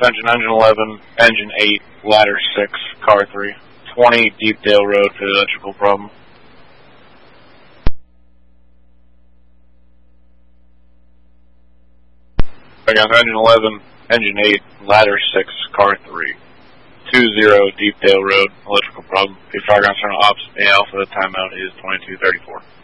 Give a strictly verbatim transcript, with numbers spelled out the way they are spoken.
Extension engine eleven, engine eight, ladder six, car three. twenty Deepdale Road for the electrical problem. Again, engine eleven, engine eight, ladder six, car three. two zero Deepdale Road, electrical problem. P Fire Ground Center Ops, A Alpha, timeout is twenty-two thirty-four.